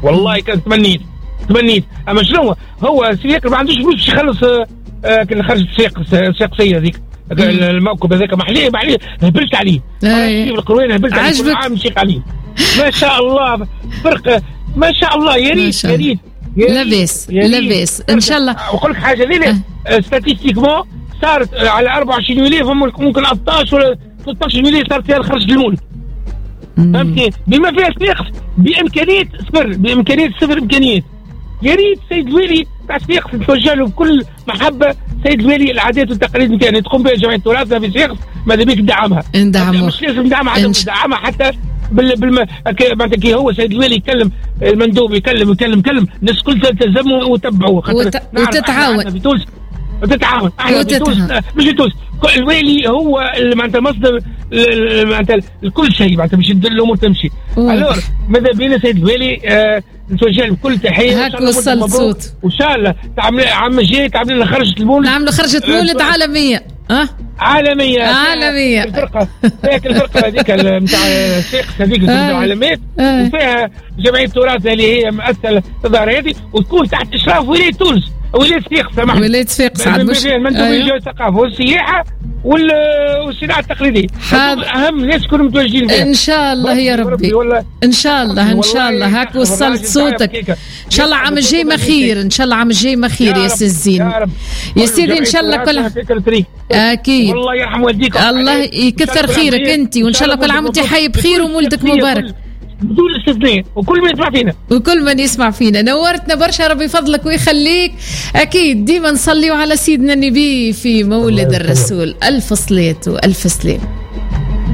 والله كان تمنيت اما شنو هو سياق ما عندوش فلوس يخلص كان خرج السياقسيه هذيك الموكب هذاك ما عليه هبلت عليه القروين هبلت عليه كل عام نشيق عليه ما شاء الله فرق ما شاء الله يا ريت لاباس ان شاء الله. وقول لك حاجه ليلى ستاتيستيكمون صارت على 24 يوليو ممكن 13 ولا 13 يوليو صارت فيها خرج المولد فهمتني بما فيها السياق بامكانيه صفر امكانيات. يا ريت سيد الوالي تاع السياق نتوجه له بكل محبه. سيد الوالي العادات والتقاليد نتاعنا تقوم بها جمعيه تراثنا في السياق ماذا بيك ندعمها مش لازم ندعمها حتى معناتها كي هو سيد الوالي يكلم المندوب يكلم الناس الكل تلتزموا وتبعوا وتتعاون وتتعاون مش تونس الوالي هو معناتها مصدر معناتها الكل شيء معناتها باش الامور تمشي. الور ماذا بينا سيد الوالي نتوجه له بكل تحيه. هاك وصلت صوت وان شاء الله تعمل عام جاي تعمل لنا خرجه المولد نعملوا خرجه مولد عالميه عالميه الفرقه هذيك نتاع الشيخ هذيك العالميات وفيها جمعيه تراث اللي هي مؤسسه تظهر هذه وتكون تحت اشراف ولايه تونس ولايه صفاقس ولايه صفاقس عاد مش المندوبيه الثقافه والسياحه والصناعه التقليديه اهم ناس كلهم متواجدين بها ان شاء الله يا ربي ان شاء الله هاك وصلت صوتك ان شاء الله عام الجاي ما خير ان شاء الله عام الجاي ما خير يا سي الزين يا سيدي ان شاء الله كل اكيد والله يرحم والديك الله يكثر خيرك انت وان شاء الله كل عام وانت حي بخير ومولدك مبارك بدون استثناء وكل من يسمع فينا نورتنا برشا ربي يفضلك ويخليك. اكيد ديما نصليوا على سيدنا النبي في مولد الرسول. الف صلاة والف سلام.